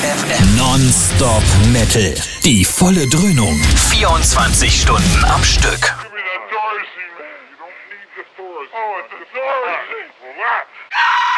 FM. Non-Stop Metal. Die volle Dröhnung. 24 Stunden am Stück. Give me that Darcy, man. You don't need the Darcy. Oh, it's a Darcy. Relax.